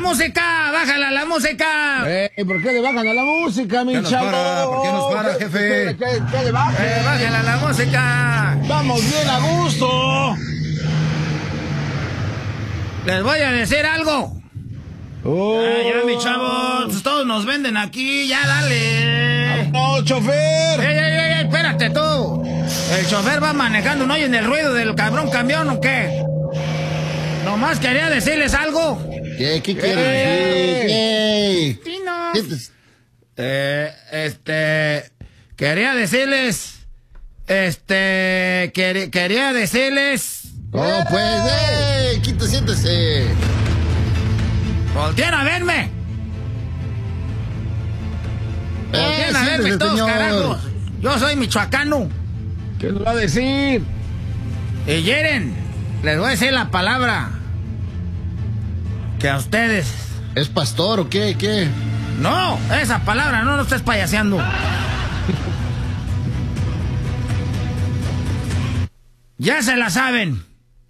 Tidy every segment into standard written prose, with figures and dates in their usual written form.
música! ¡Bájala la música! ¿Por qué le bajan a la música, mi chavo? ¿Por qué nos para, jefe? ¿Qué le bajan? ¡Bájala la música! ¡Vamos bien a gusto! Les voy a decir algo. Ya, mi chavo, pues todos nos venden aquí, ya dale. ¡No, chofer! ¡Ey, espérate tú! ¿El chofer va manejando, no oyen el ruido del cabrón camión o qué? Nomás quería decirles algo. ¿Qué quieres decir? Tinos. Quería decirles... quería decirles... ¡Oh, pues! ¡Quita, siéntese! ¡Volteen a verme! ¡Volteen a verme siéntese, todos, señor. carajos! Yo soy michoacano. ¿Qué nos va a decir? Y Yeren, les voy a decir la palabra. Que a ustedes... ¿Es pastor o qué? ¿Qué? No, esa palabra no estés payaseando. Ya se la saben.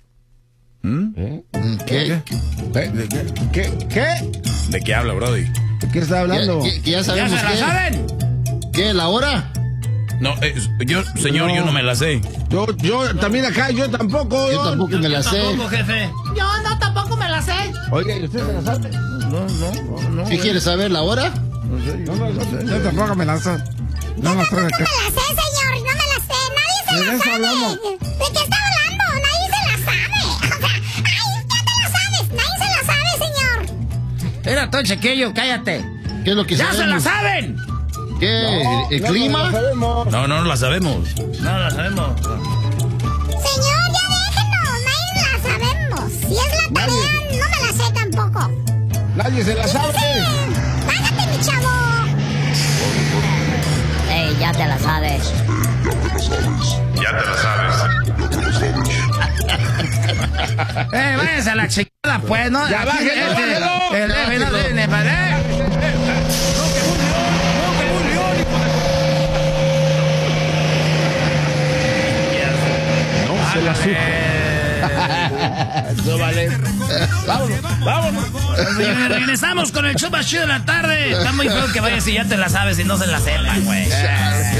¿Qué? ¿Qué? ¿De qué habla, Brody? ¿De qué está hablando? ¿Ya ¿Ya sabemos se la qué? saben? ¿Qué? ¿La hora? No, yo no me la sé. Yo también acá, yo tampoco. Yo tampoco me la sé. Tampoco, jefe. Yo no, tampoco me la sé. Oye, ¿y usted se la sabe? No. ¿Qué quieres saber? ¿La hora? No sé, yo tampoco me la sé. No me sé de qué. No me la sé, señor, no me la sé. Nadie se ¿De la eso sabe. hablamos? ¿De qué está hablando? Nadie se la sabe. O sea, ay, ya te la sabes. Nadie se la sabe, señor. Mira, todo chiquillo, cállate. ¿Qué es lo que ¡Ya se la sabemos? saben! ¿Qué? ¿El clima? No la sabemos. No la sabemos. Señor, ya déjenos. Nadie la sabemos. Si es la tarea, no me la sé tampoco. Nadie se la sabe. Bájate, mi chavo. Ey, ya te la sabes. Ya te la sabes. Váyanse a la chingada, pues, ¿no? Ya, Aquí, bájelo. el jefe no tiene para... No se la supo. No vale. Vámonos. Regresamos con el show más chido de la tarde. Está muy feo que vayas y ya te la sabes y no se la sepa, güey.